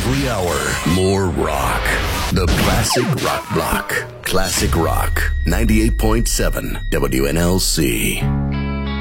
Every hour, more rock. The Classic Rock Block. Classic Rock. 98.7 WNLC.